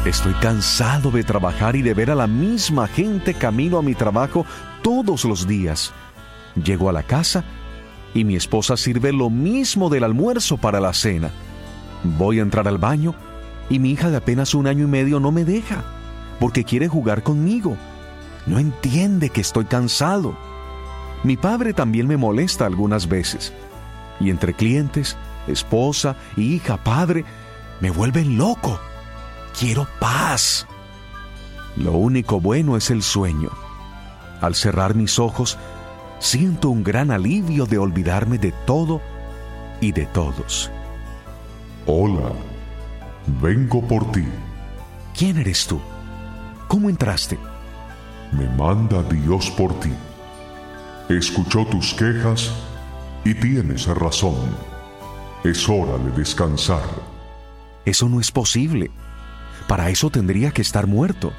Estoy cansado de trabajar y de ver a la misma gente camino a mi trabajo todos los días. Llego a la casa y mi esposa sirve lo mismo del almuerzo para la cena. Voy a entrar al baño y mi hija de apenas 1 año y medio no me deja porque quiere jugar conmigo. No entiende que estoy cansado. Mi padre también me molesta algunas veces. Y entre clientes, esposa, hija, padre, me vuelven loco. Quiero paz. Lo único bueno es el sueño. Al cerrar mis ojos, siento un gran alivio de olvidarme de todo y de todos. Hola, vengo por ti. ¿Quién eres tú? ¿Cómo entraste? Me manda Dios por ti. Escuchó tus quejas y tienes razón. Es hora de descansar. Eso no es posible. Para eso tendría que estar muerto.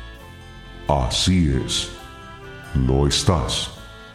Así es. Lo estás.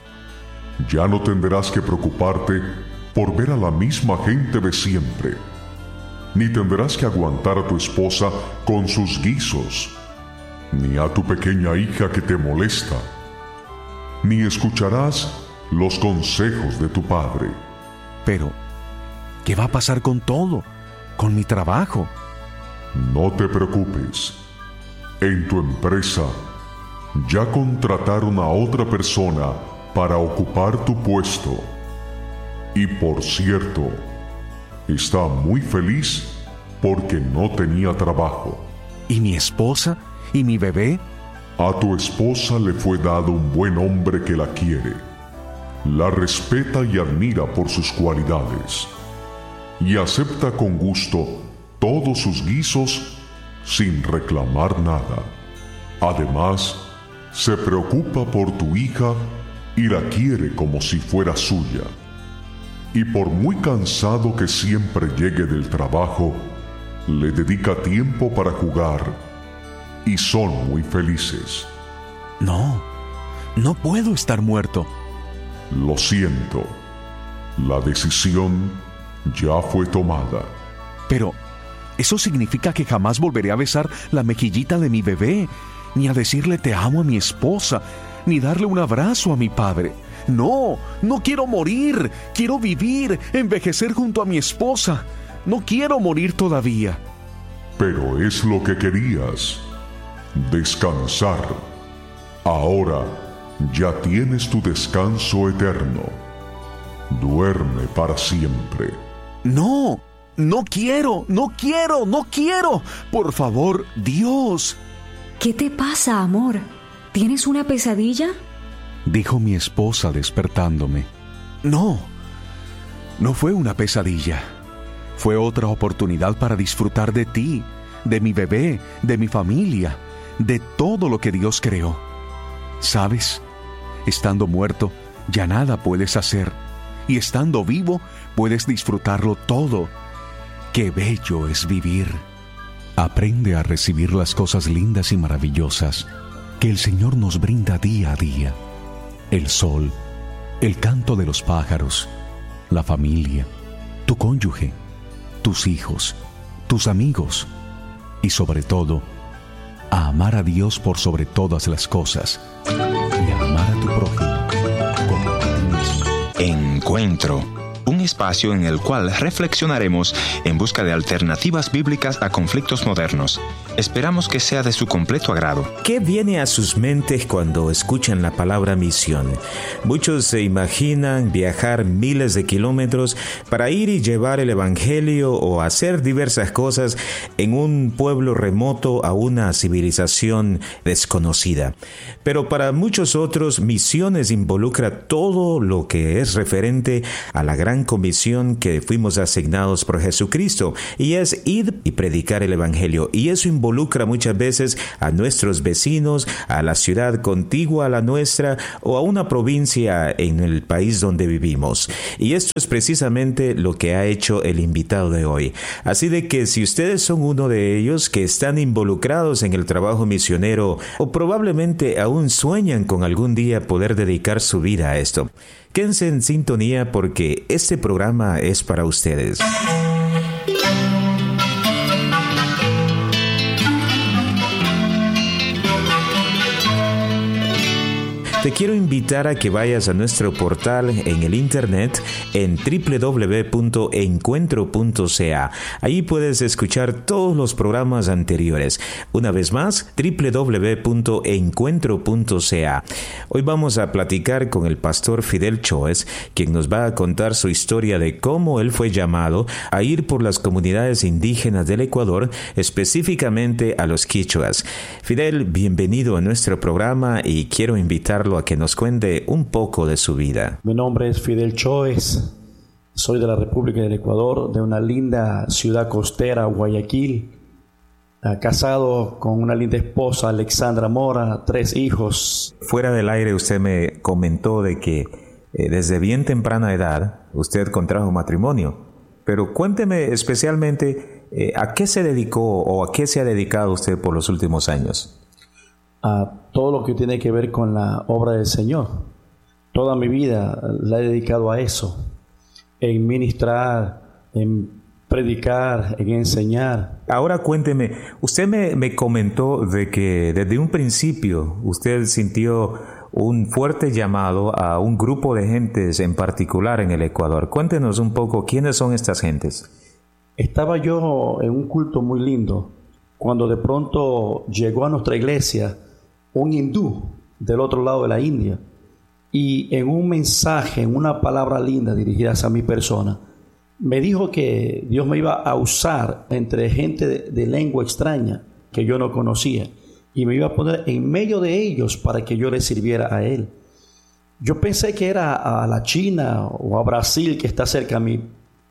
Ya no tendrás que preocuparte por ver a la misma gente de siempre. Ni tendrás que aguantar a tu esposa con sus guisos. Ni a tu pequeña hija que te molesta. Ni escucharás los consejos de tu padre. Pero, ¿qué va a pasar con todo? Con mi trabajo. No te preocupes. En tu empresa ya contrataron a otra persona para ocupar tu puesto. Y por cierto, está muy feliz porque no tenía trabajo. ¿Y mi esposa? ¿Y mi bebé? A tu esposa le fue dado un buen hombre que la quiere. La respeta y admira por sus cualidades. Y acepta con gusto todos sus guisos sin reclamar nada. Además, se preocupa por tu hija y la quiere como si fuera suya. Y por muy cansado que siempre llegue del trabajo, le dedica tiempo para jugar y son muy felices. No puedo estar muerto. Lo siento, la decisión ya fue tomada. Pero eso significa que jamás volveré a besar la mejillita de mi bebé, ni a decirle te amo a mi esposa, ni darle un abrazo a mi padre. No quiero morir, quiero vivir, envejecer junto a mi esposa. No quiero morir todavía. Pero es lo que querías, descansar. Ahora ya tienes tu descanso eterno. Duerme para siempre. No quiero. Por favor, Dios. ¿Qué te pasa, amor? ¿Tienes una pesadilla? Dijo mi esposa despertándome. No fue una pesadilla. Fue otra oportunidad para disfrutar de ti, de mi bebé, de mi familia, de todo lo que Dios creó. ¿Sabes? Estando muerto, ya nada puedes hacer. Y estando vivo, puedes disfrutarlo todo. ¡Qué bello es vivir! Aprende a recibir las cosas lindas y maravillosas que el Señor nos brinda día a día. El sol, el canto de los pájaros, la familia, tu cónyuge, tus hijos, tus amigos y sobre todo, a amar a Dios por sobre todas las cosas y a amar a tu prójimo como a ti mismo. Encuentro, un espacio en el cual reflexionaremos en busca de alternativas bíblicas a conflictos modernos. Esperamos que sea de su completo agrado. ¿Qué viene a sus mentes cuando escuchan la palabra misión? Muchos se imaginan viajar miles de kilómetros para ir y llevar el evangelio o hacer diversas cosas en un pueblo remoto a una civilización desconocida. Pero para muchos otros, misiones involucra todo lo que es referente a la gran comisión que fuimos asignados por Jesucristo, y es ir y predicar el evangelio. Y eso involucra muchas veces a nuestros vecinos, a la ciudad contigua a la nuestra o a una provincia en el país donde vivimos. Y esto es precisamente lo que ha hecho el invitado de hoy. Así de que si ustedes son uno de ellos que están involucrados en el trabajo misionero o probablemente aún sueñan con algún día poder dedicar su vida a esto, quédense en sintonía porque este programa es para ustedes. Te quiero invitar a que vayas a nuestro portal en el internet en www.encuentro.ca. Ahí puedes escuchar todos los programas anteriores. Una vez más, www.encuentro.ca. Hoy vamos a platicar con el pastor Fidel Choes, quien nos va a contar su historia de cómo él fue llamado a ir por las comunidades indígenas del Ecuador, específicamente a los quichuas. Fidel, bienvenido a nuestro programa y quiero invitarlo a que nos cuente un poco de su vida. Mi nombre es Fidel Choes, soy de la República del Ecuador, de una linda ciudad costera, Guayaquil, casado con una linda esposa, Alexandra Mora, 3 hijos. Fuera del aire usted me comentó de que desde bien temprana edad usted contrajo matrimonio, pero cuénteme especialmente a qué se dedicó o a qué se ha dedicado usted por los últimos años. A todo lo que tiene que ver con la obra del Señor. Toda mi vida la he dedicado a eso, en ministrar, en predicar, en enseñar. Ahora cuénteme, usted me comentó de que desde un principio usted sintió un fuerte llamado a un grupo de gentes en particular en el Ecuador. Cuéntenos un poco, ¿quiénes son estas gentes? Estaba yo en un culto muy lindo, cuando de pronto llegó a nuestra iglesia un hindú del otro lado de la India, y en un mensaje, en una palabra linda dirigida hacia mi persona, me dijo que Dios me iba a usar entre gente de lengua extraña que yo no conocía, y me iba a poner en medio de ellos para que yo le sirviera a Él. Yo pensé que era a la China o a Brasil, que está cerca a mi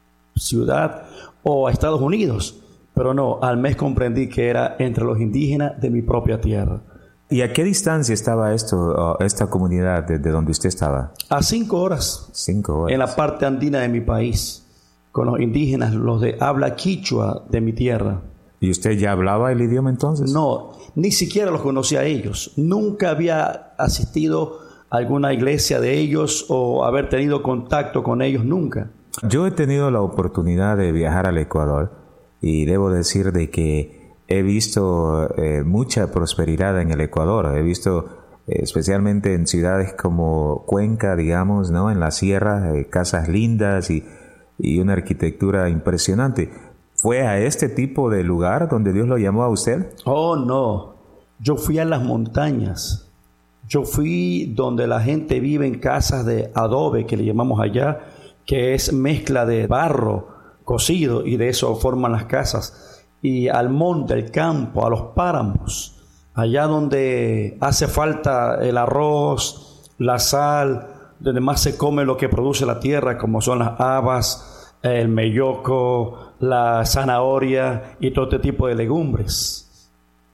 ciudad, o a Estados Unidos, pero no, al mes comprendí que era entre los indígenas de mi propia tierra. ¿Y a qué distancia estaba esta comunidad de donde usted estaba? A 5 horas. 5 horas. En la parte andina de mi país, con los indígenas, los de habla quichua de mi tierra. ¿Y usted ya hablaba el idioma entonces? No, ni siquiera los conocía a ellos. Nunca había asistido a alguna iglesia de ellos o haber tenido contacto con ellos, nunca. Yo he tenido la oportunidad de viajar al Ecuador y debo decir de que he visto mucha prosperidad en el Ecuador. He visto especialmente en ciudades como Cuenca, digamos, ¿no? En la sierra, casas lindas y una arquitectura impresionante. ¿Fue a este tipo de lugar donde Dios lo llamó a usted? Oh, no. Yo fui a las montañas. Yo fui donde la gente vive en casas de adobe, que le llamamos allá, que es mezcla de barro cocido, y de eso forman las casas. Y al monte, al campo, a los páramos, allá donde hace falta el arroz, la sal, donde más se come lo que produce la tierra, como son las habas, el melloco, la zanahoria y todo este tipo de legumbres.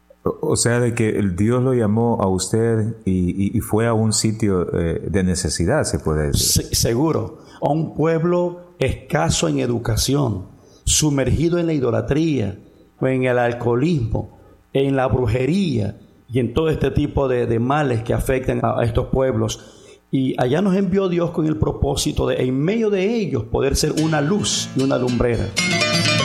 O sea, de que el Dios lo llamó a usted y fue a un sitio de necesidad, se puede decir. Seguro, a un pueblo escaso en educación, sumergido en la idolatría, en el alcoholismo, en la brujería y en todo este tipo de males que afectan a estos pueblos. Y allá nos envió Dios con el propósito de, en medio de ellos, poder ser una luz y una lumbrera.